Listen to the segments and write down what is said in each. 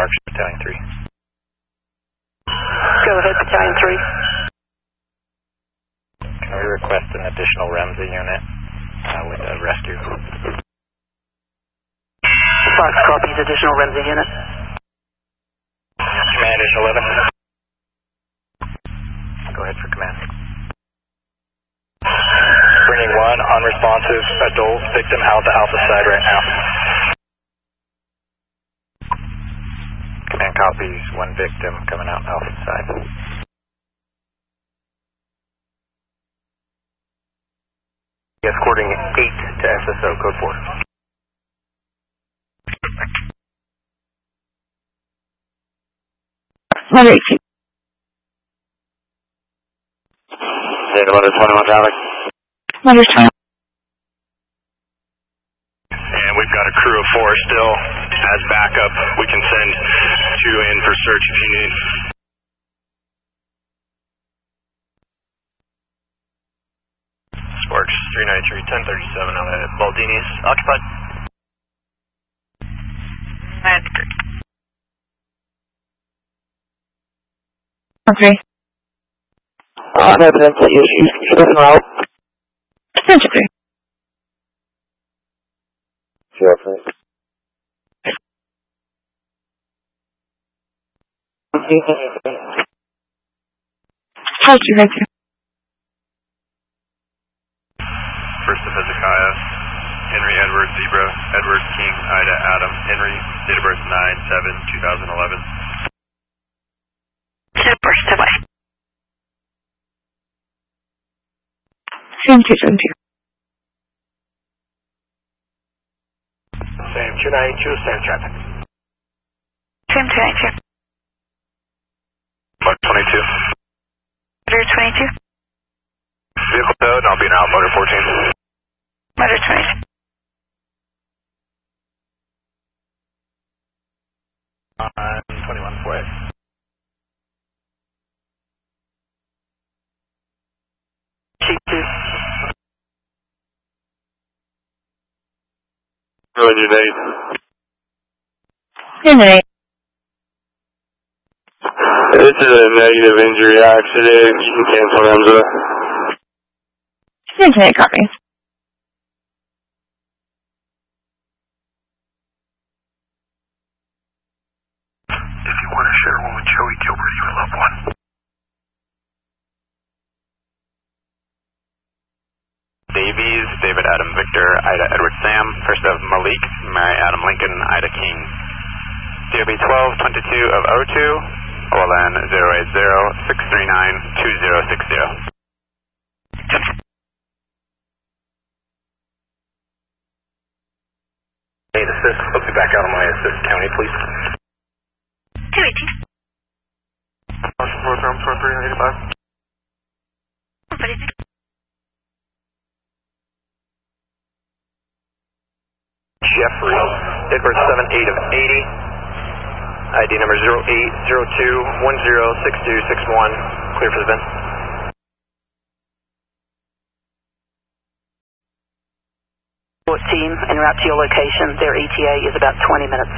instruction, Battalion 3. Go ahead, Battalion 3. Can we request an additional REMSA unit with a rescue? Fox copies, additional REMSA unit. Command, additional 11. Go ahead for command. Bringing 1, unresponsive adult victim out the Alpha side right now. Command copies, 1 victim coming out Alpha side. Escorting 8 to SSO, code 4. Number 18. Data letter 21 traffic. Number 20. And we've got a crew of 4 still as backup. We can send 2 in for search if you need. Sparks 393, 1037 on the Baldini's occupied. Okay. On evidence that you should have route. Attention 3. Sure, please. How's you right here? First to Hezekiah, Henry Edward Zebra, Edward King, Ida Adam, Henry, date of birth 9/7/2011. First to way. Same 272. Same 292, same traffic. Same 292. Motor 22. Motor 22. Vehicle towed, and I'll be in out motor 14. Motor 22. On 21 way. G2. Go in your name. Good night. This is a negative injury accident. You can cancel REMSA. Good night, copy. If you want to share one with Joey Gilbert, you will love one. Davies, David Adam Victor, Ida Edward Sam, first of Malik, Mary Adam Lincoln, Ida King. DOB 1222 of O2, OLN 080-639-2060. Need assist, hook me back out on my assist county, please. 218. Motion 4 Arms 4385. Jeffrey, date birth 7/8 of 80. ID number 0802106261. Clear for the vent. Team en route to your location. Their ETA is about 20 minutes.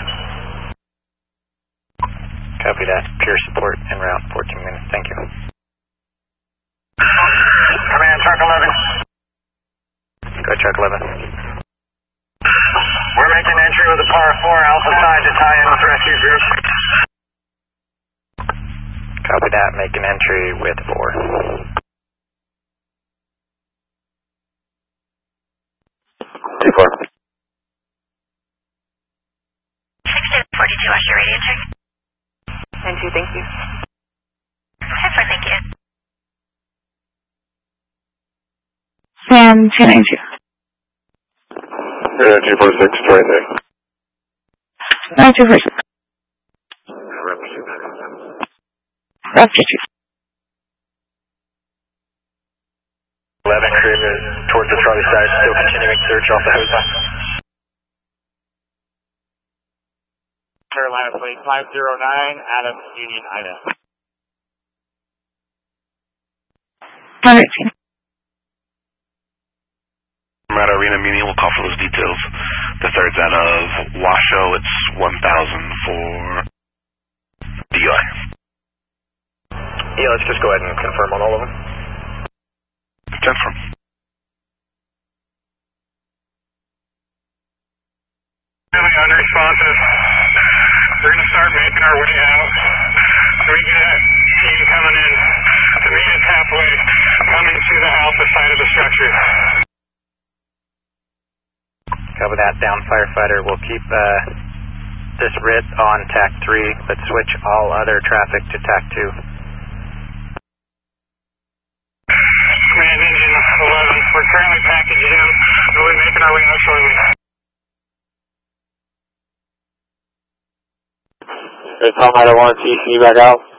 Copy that. Pure support en route, 14 minutes. Thank you. Command, truck 11. Go truck 11. We're making entry with a par 4 Alpha side to tie in with rescue group. Copy that. Make an entry with 4. T4. 42, watch your radio check. And 2, thank you. 10-4, thank you. Sam 292. 246, right there. 246. Raptor 2. 11 crew towards the Charlie side, still continuing search off the hose line. Carolina plate 509, Adams Union, Ida. 118. We're at Arena Muni, we'll call for those details. The third's out of Washoe, it's 1000 for are. Yeah, let's just go ahead and confirm on all of them. Confirm. Really unresponsive. We're going to start making our way out. We get a team coming in to meet us halfway, coming to the alpha side of the structure. Cover that, down firefighter. We'll keep this RIT on TAC 3, but switch all other traffic to TAC 2. Command Engine 11, we're currently packaging in. We'll be making our way out shortly. Tom Ida 1, TC back out.